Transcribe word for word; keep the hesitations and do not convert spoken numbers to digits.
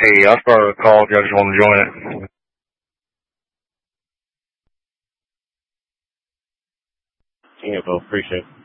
Hey, I started a call if y'all just want to join it. Yeah, bro, appreciate it.